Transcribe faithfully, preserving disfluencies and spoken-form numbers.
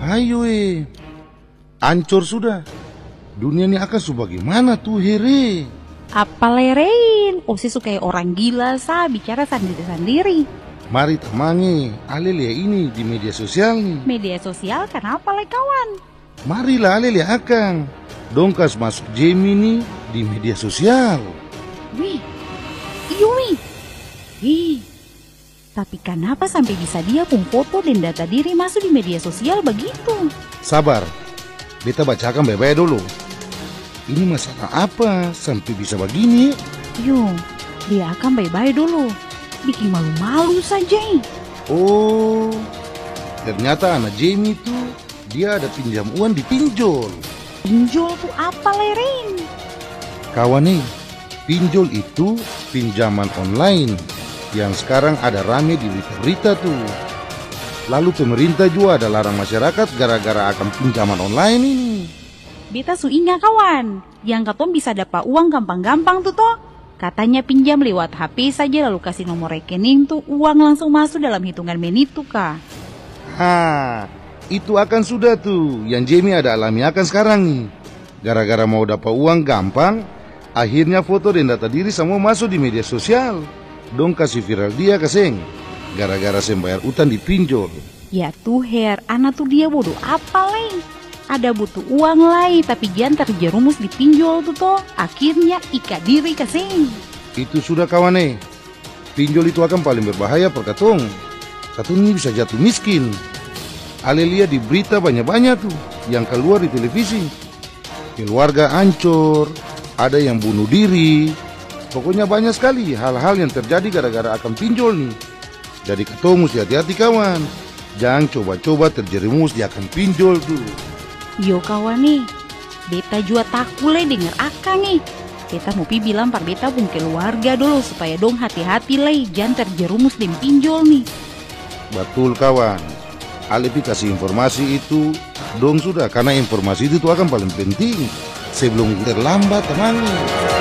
Hayo eh, ancur sudah. Dunia ini akan sebagaimana tuh here? Apa lerein? Osi suka kayak orang gila sa bicara sendiri-sendiri. Mari temangi, ale lihat ini di media sosial nih. Media sosial kenapa le kawan? Marilah ale lihat akang. Dongkas masuk Gemini di media sosial. Wih, iyo wih. Ih, tapi kenapa sampai bisa dia pun foto dan data diri masuk di media sosial begitu? Sabar, beta bacakan baik-baik dulu. Ini masalah apa sampai bisa begini? Yo, dia akan baik-baik dulu. Bikin malu-malu saja. Oh, ternyata anak Jamie itu dia ada pinjam uang di pinjol. Pinjol tuh apa lerin? Kawan nih, pinjol itu pinjaman online yang sekarang ada rame di berita-berita tuh. Lalu pemerintah juga ada larang masyarakat gara-gara akan pinjaman online ini. Beta su ingat kawan, yang katong bisa dapat uang gampang-gampang tuh toh. Katanya pinjam lewat H P saja lalu kasih nomor rekening tuh uang langsung masuk dalam hitungan menit tuh kak. Hah, itu akan sudah tuh yang Jamie ada alami akan sekarang nih. Gara-gara mau dapat uang gampang, akhirnya foto dan data diri semua masuk di media sosial. Dong kasih viral dia keseng, gara-gara saya bayar utang di pinjol. Ya tuh Her, anak tuh dia bodoh apa leh? Ada butuh uang lain tapi jangan terjerumus di pinjol tuh toh. Akhirnya ikat diri keseng. Itu sudah kawan eh. Pinjol itu akan paling berbahaya per katong. Katong ini bisa jatuh miskin. Ale lihat di berita banyak-banyak tuh yang keluar di televisi. Keluarga hancur, ada yang bunuh diri. Pokoknya banyak sekali hal-hal yang terjadi gara-gara akan pinjol nih. Jadi katong mesti hati-hati kawan. Jangan coba-coba terjerumus di akan pinjol tuh. Yo kawan nih, beta juga takut le denger akang nih. Beta mau pi bilang par beta pun keluarga dulu supaya dong hati-hati le, jangan terjerumus dan pinjol nih. Betul kawan, Ale pi kasih informasi itu dong sudah, karena informasi itu tuh akan paling penting sebelum terlambat teman.